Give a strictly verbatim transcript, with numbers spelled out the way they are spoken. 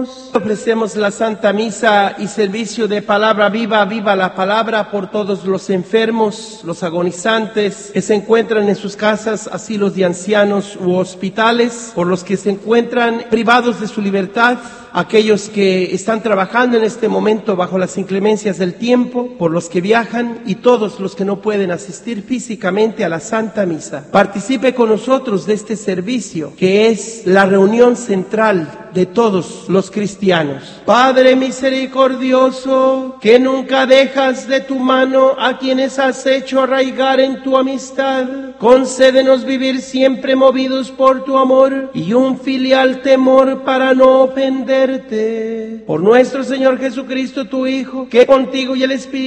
Oremos. Ofrecemos la Santa Misa y servicio de palabra viva, viva la palabra, por todos los enfermos, los agonizantes que se encuentran en sus casas, asilos de ancianos u hospitales, por los que se encuentran privados de su libertad, aquellos que están trabajando en este momento bajo las inclemencias del tiempo, por los que viajan y todos los que no pueden asistir físicamente a la Santa Misa. Participe con nosotros de este servicio, que es la reunión central de todos los cristianos. Padre misericordioso, que nunca dejas de tu mano a quienes has hecho arraigar en tu amistad, concédenos vivir siempre movidos por tu amor y un filial temor para no ofenderte. Por nuestro Señor Jesucristo, tu Hijo, que contigo y el Espíritu